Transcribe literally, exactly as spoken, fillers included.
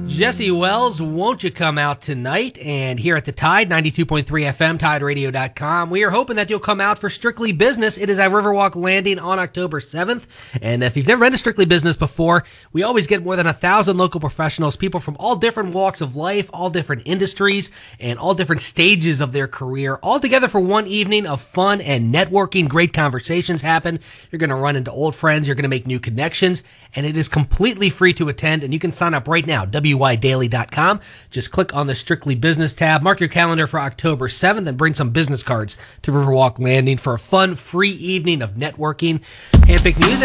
Jesse Wells, won't you come out tonight? And here at the Tide, ninety-two point three F M, tide radio dot com, we are hoping that you'll come out for Strictly Business. It is at Riverwalk Landing on October seventh. And if you've never been to Strictly Business before, we always get more than a thousand local professionals, people from all different walks of life, all different industries, and all different stages of their career, all together for one evening of fun and networking. Great conversations happen. You're going to run into old friends. You're going to make new connections. And it is completely free to attend. And you can sign up right now, W Y daily dot com. Just click on the Strictly Business tab, mark your calendar for October seventh, and bring some business cards to Riverwalk Landing for a fun, free evening of networking, handpicked music.